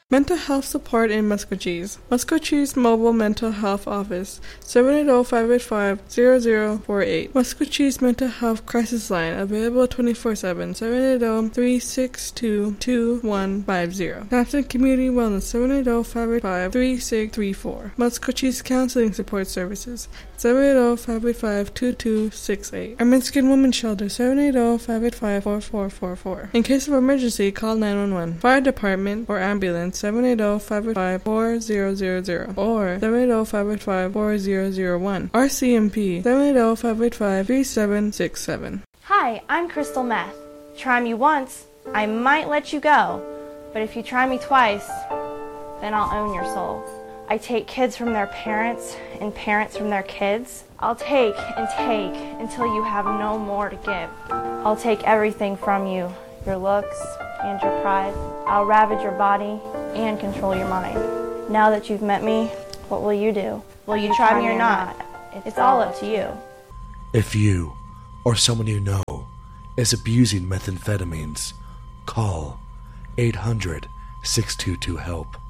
Mental health support in Muscogee. Muscogee's Mobile Mental Health Office, 780-585-0048. Muscogee's Mental Health Crisis Line, available 24/7, 780-362-2150. Thompson Community Wellness, 780-585-3634. Muscogee's Counseling Support Services, 780-585-2268. Arminskin Women's Shelter, 780-585-4444. In case of emergency, call 911. Fire Department or ambulance, 780-585-4000 or 780-585-4001. RCMP, 780-585-3767. Hi, I'm Crystal Meth. Try me once, I might let you go. But if you try me twice, then I'll own your soul. I take kids from their parents and parents from their kids. I'll take and take until you have no more to give. I'll take everything from you, your looks and your pride. I'll ravage your body and control your mind. Now that you've met me, what will you do? Will you try me or not? It's all up to you. If you or someone you know is abusing methamphetamines, call 800-622-HELP.